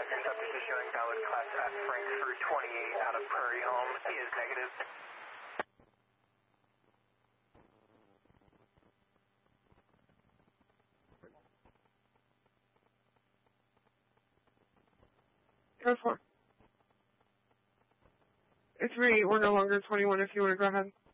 Interceptors is showing valid Class F Frankfurt 28 out of Prairie Home. He is negative. Go for it. It's me. We're no longer 21 if you want to go ahead.